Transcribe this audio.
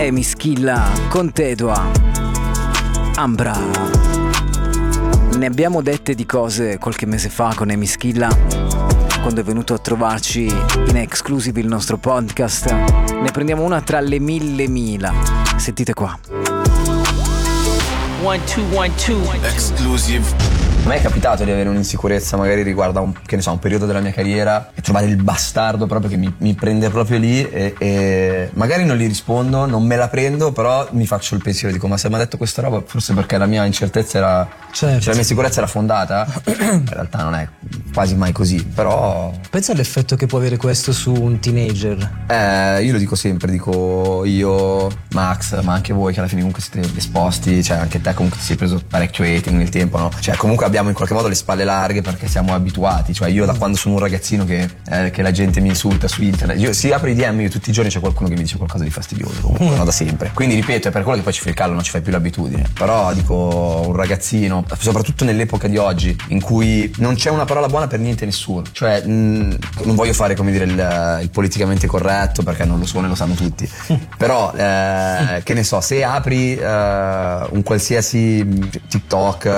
Emi Schilla, Contedua, Ambra. Ne abbiamo dette di cose qualche mese fa con Emi Schilla, quando è venuto a trovarci in exclusive il nostro podcast. Ne prendiamo una tra le mille. Sentite qua. 1, 2, 1, 2 Exclusive. A me è capitato di avere un'insicurezza magari riguardo a un periodo della mia carriera e trovare il bastardo proprio che mi prende proprio lì e magari non gli rispondo, non me la prendo, però mi faccio il pensiero, dico ma se mi ha detto questa roba forse perché la mia incertezza era, certo, cioè la mia sicurezza era fondata. In realtà non è quasi mai così, però pensa all'effetto che può avere questo su un teenager. Io lo dico sempre, dico io, Max, ma anche voi che alla fine comunque siete esposti, cioè anche te comunque ti sei preso parecchio hating nel tempo, no? Cioè comunque abbiamo in qualche modo le spalle larghe perché siamo abituati, cioè io da quando sono un ragazzino che la gente mi insulta su internet, si apre i DM, io tutti i giorni c'è qualcuno che mi dice qualcosa di fastidioso, comunque, no, da sempre. Quindi ripeto, è per quello che poi ci fai il callo, non ci fai più l'abitudine. Però dico, un ragazzino, soprattutto nell'epoca di oggi in cui non c'è una parola buona per niente e nessuno, cioè non voglio fare come dire il politicamente corretto perché non lo sono e lo sanno tutti, però che ne so, se apri un qualsiasi TikTok